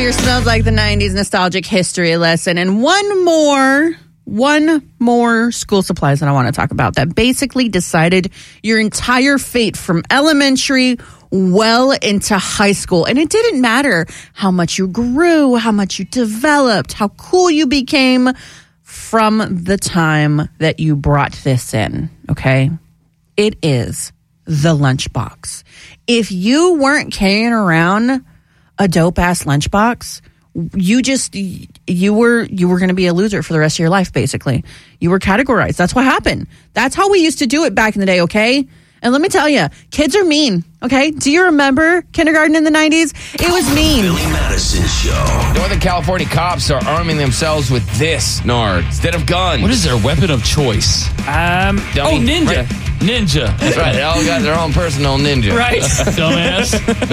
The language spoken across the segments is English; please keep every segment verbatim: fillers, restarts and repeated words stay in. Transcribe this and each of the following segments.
your Smells Like the nineties nostalgic history lesson. And one more, one more school supplies that I want to talk about that basically decided your entire fate from elementary well into high school. And it didn't matter how much you grew, how much you developed, how cool you became from the time that you brought this in, okay? It is the lunchbox. If you weren't carrying around a dope-ass lunchbox, you just, you were, you were going to be a loser for the rest of your life, basically. You were categorized. That's what happened. That's how we used to do it back in the day, okay? And let me tell you, kids are mean, okay? Do you remember kindergarten in the nineties? It was mean. Billy Madison Show. Northern California cops are arming themselves with this, Nard, instead of guns. What is their weapon of choice? Um, Dummy. oh, ninja. Right. Ninja. That's right. They all got their own personal ninja. Right. Dumbass.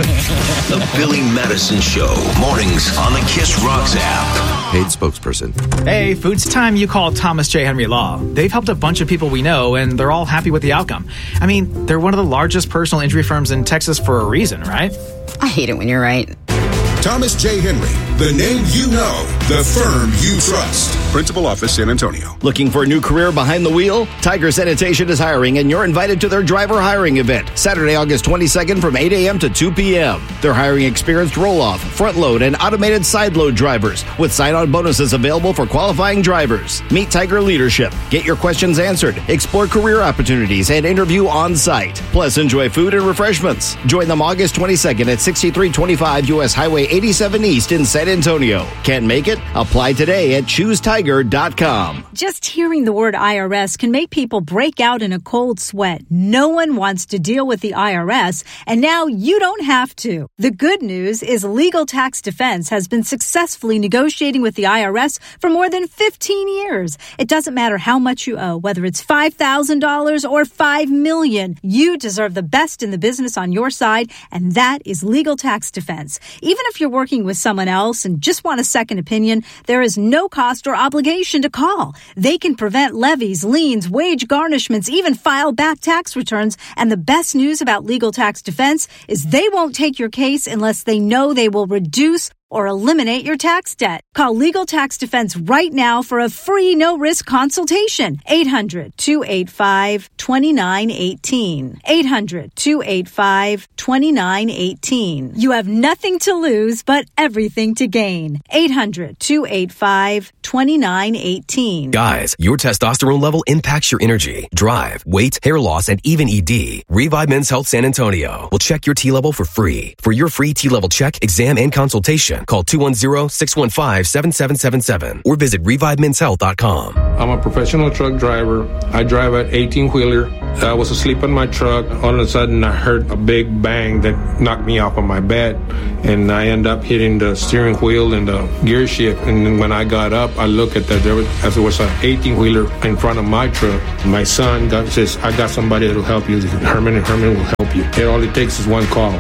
The Billy Madison Show. Mornings on the Kiss Rocks app. Paid spokesperson. Hey, food's time you call Thomas J. Henry Law. They've helped a bunch of people we know, and they're all happy with the outcome. I mean, they're one of the largest personal injury firms in Texas for a reason, right? I hate it when you're right. Thomas J. Henry, the name you know, the firm you trust. Principal Office, San Antonio. Looking for a new career behind the wheel? Tiger Sanitation is hiring, and you're invited to their driver hiring event, Saturday, August twenty-second from eight a.m. to two p.m. They're hiring experienced roll-off, front-load, and automated side-load drivers, with sign-on bonuses available for qualifying drivers. Meet Tiger leadership, get your questions answered, explore career opportunities, and interview on-site. Plus, enjoy food and refreshments. Join them August twenty-second at sixty-three twenty-five U S Highway eighty-seven East in San Antonio. Can't make it? Apply today at choose tiger dot com. Just hearing the word I R S can make people break out in a cold sweat. No one wants to deal with the I R S, and now you don't have to. The good news is Legal Tax Defense has been successfully negotiating with the I R S for more than fifteen years. It doesn't matter how much you owe, whether it's five thousand dollars or five million dollars. You deserve the best in the business on your side, and that is Legal Tax Defense. Even if you're working with someone else and just want a second opinion, there is no cost or obligation to call. They can prevent levies, liens, wage garnishments, even file back tax returns. And the best news about Legal Tax Defense is they won't take your case unless they know they will reduce or eliminate your tax debt. Call Legal Tax Defense right now for a free no-risk consultation. eight hundred, two eight five, two nine one eight. eight hundred, two eight five, two nine one eight. You have nothing to lose, but everything to gain. eight hundred, two eight five, two nine one eight. Guys, your testosterone level impacts your energy, drive, weight, hair loss, and even E D. Revive Men's Health San Antonio will check your T level for free. For your free T level check, exam, and consultation, call two one zero, six one five, seven seven seven seven or visit revive mens health dot com. I'm a professional truck driver. I drive an eighteen-wheeler. I was asleep in my truck. All of a sudden, I heard a big bang that knocked me off of my bed, and I end up hitting the steering wheel and the gear shift. And then when I got up, I looked at that. There was, as there was an eighteen-wheeler in front of my truck. My son got, says, I got somebody that will help you. Herman and Herman will help you. And all it takes is one call.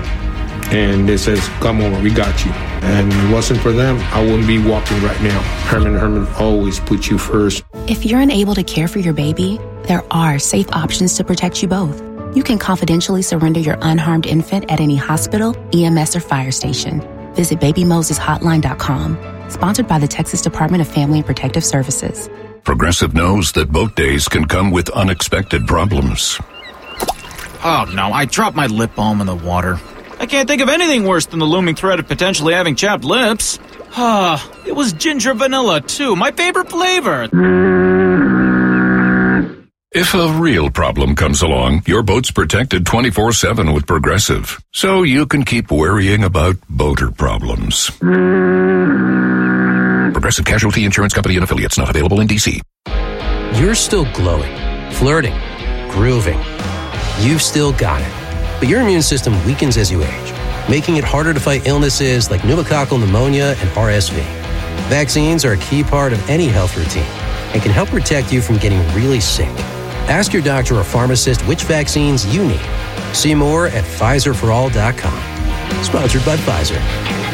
And it says, come over, we got you. And if it wasn't for them, I wouldn't be walking right now. Herman Herman always put you first. If you're unable to care for your baby, there are safe options to protect you both. You can confidentially surrender your unharmed infant at any hospital, E M S, or fire station. Visit baby moses hotline dot com. Sponsored by the Texas Department of Family and Protective Services. Progressive knows that boat days can come with unexpected problems. Oh no, I dropped my lip balm in the water. I can't think of anything worse than the looming threat of potentially having chapped lips. Ah, it was ginger vanilla, too. My favorite flavor. If a real problem comes along, your boat's protected twenty-four seven with Progressive, so you can keep worrying about boater problems. Progressive Casualty Insurance Company and Affiliates, not available in D C. You're still glowing, flirting, grooving. You've still got it. But your immune system weakens as you age, making it harder to fight illnesses like pneumococcal pneumonia and R S V. Vaccines are a key part of any health routine and can help protect you from getting really sick. Ask your doctor or pharmacist which vaccines you need. See more at Pfizer for all dot com. Sponsored by Pfizer.